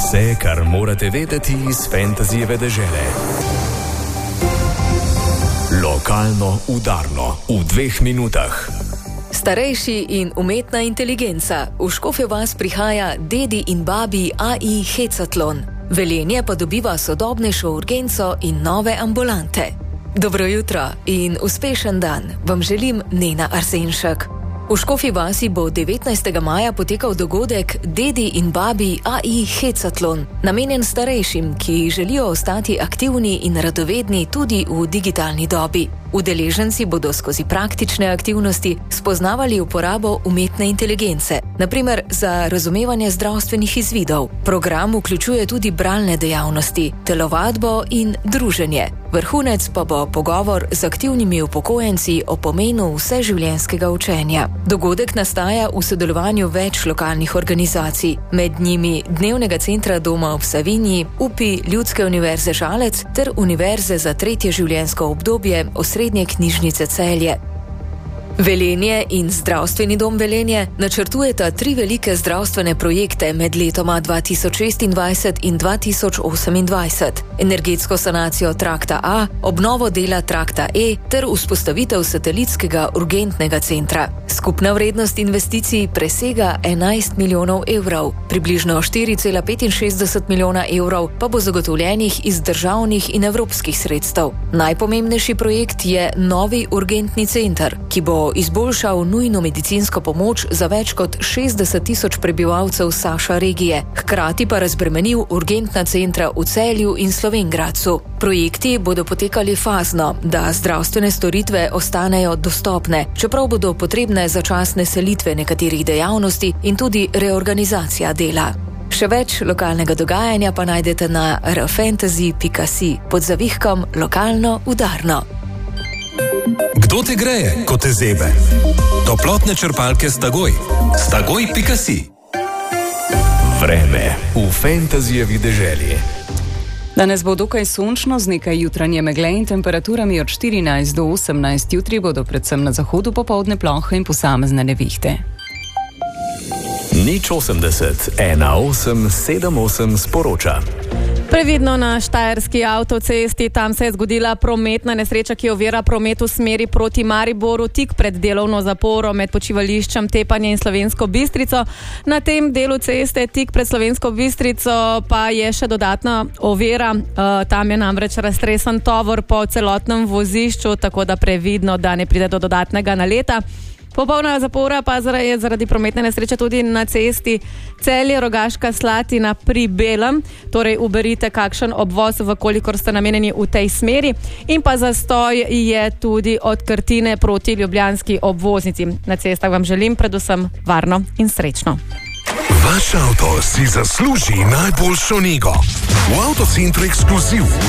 Vse, kar morate vedeti iz Fantazijeve dežele. Lokalno udarno v 2 minutah. Starejši in umetna inteligenca. V Škofjo Vas prihaja Dedi in Babi AI Hecatlon. Velenje pa dobiva sodobnejšo urgenco in nove ambulante. Dobro jutro in uspešen dan vam želim Nena Arsenšek. V Škofji Vasi bo 19. maja potekal dogodek Dedi in Babi AI Hecatlon, namenjen starejšim, ki želijo ostati aktivni in radovedni tudi v digitalni dobi. Udeleženci bodo skozi praktične aktivnosti spoznavali uporabo umetne inteligence, naprimer za razumevanje zdravstvenih izvidov. Program vključuje tudi bralne dejavnosti, telovadbo in druženje. Vrhunec pa bo pogovor z aktivnimi upokojenci o pomenu vseživljenjskega učenja. Dogodek nastaja v sodelovanju več lokalnih organizacij, med njimi Dnevnega centra doma ob Savinji, UPI Ljudske univerze Žalec ter Univerze za tretje življenjsko obdobje Osrednje knjižnice Celje. Velenje in Zdravstveni dom Velenje načrtujeta 3 velike zdravstvene projekte med letoma 2026 in 2028. Energetsko sanacijo trakta A, obnovo dela trakta E ter vzpostavitev satelitskega urgentnega centra. Skupna vrednost investicij presega 11 milijonov evrov, približno 4,65 milijona evrov pa bo zagotovljenih iz državnih in evropskih sredstev. Najpomembnejši projekt je novi urgentni center, ki bo izboljšal nujno medicinsko pomoč za več kot 60 tisoč prebivalcev Saša regije, hkrati pa razbremenil urgentna centra v Celju in Slovenjgradcu. Projekti bodo potekali fazno, da zdravstvene storitve ostanejo dostopne, čeprav bodo potrebne začasne selitve nekaterih dejavnosti in tudi reorganizacija dela. Še več lokalnega dogajanja pa najdete na rfantasy.si pod zavihkom lokalno udarno. Kdo te greje, ko te zebe? Toplotne črpalke Stagoj. Stagoj.si. Vreme v Fantazijevi deželi. Danes bo dokaj sončno z nekaj jutranje megle in temperaturami od 14 do 18. Jutri bodo predvsem na zahodu popoldne plohe in posamezne nevihte. 080 1878 sporoča. Previdno na štajerski avtocesti, tam se je zgodila prometna nesreča, ki ovira promet v smeri proti Mariboru, tik pred delovno zaporo med počivališčem Tepanje in Slovensko Bistrico. Na tem delu ceste, tik pred Slovensko Bistrico, pa je še dodatna ovira. Tam je namreč raztresen tovor po celotnem vozišču, tako da previdno, da ne pride do dodatnega naleta. Popolna zapora pa je zaradi prometne nesreče tudi na cesti Celje-Rogaška Slatina pri Belem, torej uberite kakšen obvoz, vkolikor ste namenjeni v tej smeri, in pa zastoj je tudi od Krtine proti ljubljanski obvoznici. Na cestah vam želim predvsem varno in srečno. Vaš avto si zasluži najboljšo nego. V Avtocentru Ekskluziv